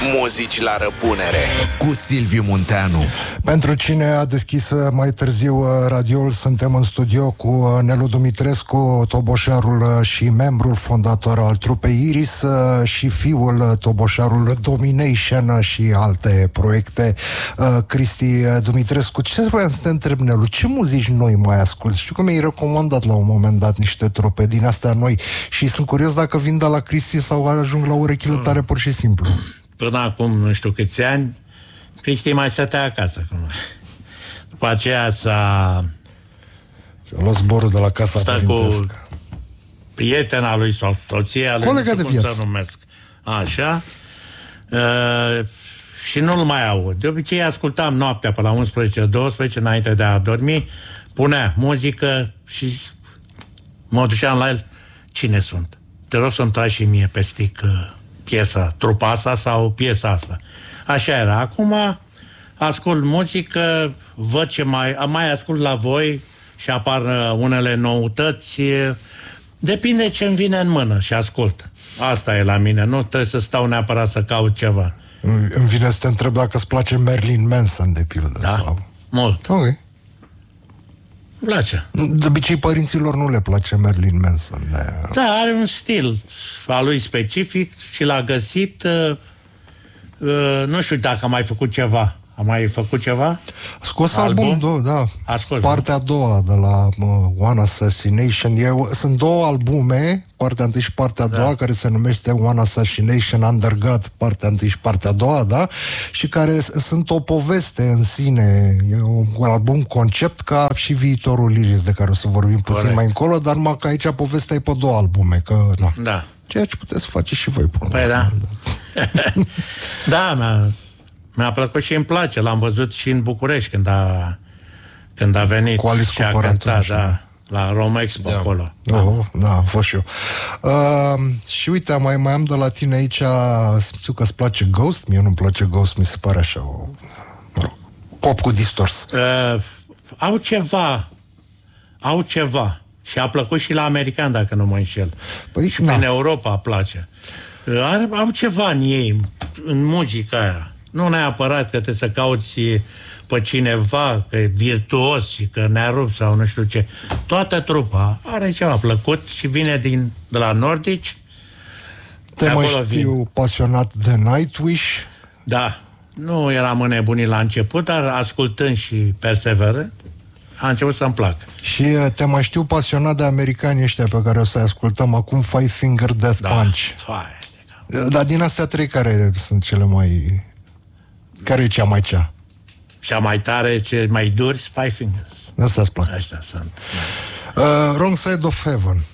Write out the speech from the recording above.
Muzici la răpunere cu Silviu Munteanu. Pentru cine a deschis mai târziu radioul, suntem în studio cu Nelu Dumitrescu, toboșarul și membrul fondator al trupei Iris și fiul toboșarul Domination și alte proiecte, Cristi Dumitrescu. Ce voiam să te întreb, Nelu, ce muzici noi mai asculti? Știu că mi-ai recomandat la un moment dat niște trupe din astea noi și sunt curios dacă vin de la Cristi sau ajung la urechile tare pur și simplu. Până acum, nu știu câți ani, Cristi mai stătea acasă. După aceea s-a luat zborul de la casa părintească cu prietena lui sau soția lui, colega de viață, să numesc. Așa. Și nu-l mai aud. De obicei ascultam noaptea pe la 11-12 înainte de a dormi, punea muzică și mă duceam la el. Cine sunt? Te rog să-mi tai și mie pe stick piesa, trupa asta sau piesa asta. Așa era. Acum ascult muzică, văd ce mai ascult la voi și apar unele noutăți. Depinde ce îmi vine în mână și ascult. Asta e la mine. Nu trebuie să stau neapărat să caut ceva. Îmi vine să te întreb dacă îți place Marilyn Manson, de pildă. Da, sau... mult. Ok. Îmi place. De obicei părinților nu le place Marilyn Manson. Da, are un stil al lui specific și l-a găsit. Nu știu dacă a mai făcut ceva. A mai făcut ceva? A scos album, da. Partea a doua de la One Assassination. Sunt două albume, partea întâi și partea a doua, care se numește One Assassination Under God, partea întâi și partea a doua, da? Și care sunt o poveste în sine. E un album concept ca și viitorul Iris, de care o să vorbim puțin mai încolo, dar numai că aici povestea e pe două albume, că nu. Da. Ceea ce puteți face și voi. Păi da. Da, mi-a plăcut și îmi place. L-am văzut și în București când a venit și a cântat, la Roma Expo, da, acolo. Da, a fost și eu. Și uite, mai am de la tine aici, știu că îți place Ghost, mie nu-mi place Ghost, mi se pare așa pop cu distors. Au ceva. Și a plăcut și la american, dacă nu mă înșel. Păi, și în Europa place. Au ceva în ei, în muzica aia. Nu neapărat că trebuie să cauți pe cineva că e virtuos și că ne-a rupt sau nu știu ce. Toată trupa are ceva plăcut și vine de la nordici. Te mai știu pasionat de Nightwish? Da. Nu eram înnebunit la început, dar ascultând și perseverând, a început să-mi placă. Și te mai știu pasionat de americani ăștia pe care o să ascultăm acum, Five Finger Death Punch. Dar din astea trei, care sunt cele mai... Care e cea mai cea? Cea mai tare, ce mai duri, Five Fingers. Asta îți plac. Așa sunt. Wrong Side of Heaven.